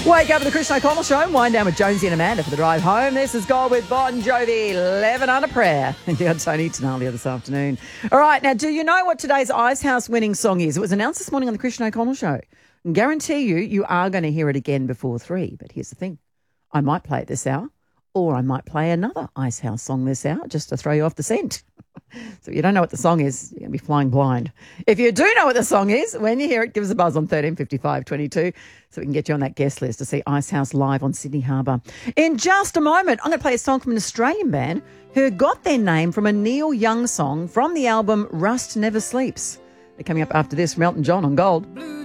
Wake up with the Christian O'Connell Show and wind down with Jonesy and Amanda for the drive home. This is Gold with Bon Jovi, 11 Under Prayer. And you got Tony Tenalia this afternoon. All right, now, do you know what today's Icehouse winning song is? It was announced this morning on the Christian O'Connell Show. And guarantee you are going to hear it again before 3. But here's the thing. I might play it this hour, or I might play another Icehouse song this hour just to throw you off the scent. So if you don't know what the song is, you're going to be flying blind. If you do know what the song is, when you hear it, give us a buzz on 1355 22 so we can get you on that guest list to see Icehouse live on Sydney Harbour. In just a moment, I'm going to play a song from an Australian band who got their name from a Neil Young song from the album Rust Never Sleeps. They're coming up after this from Elton John on Gold.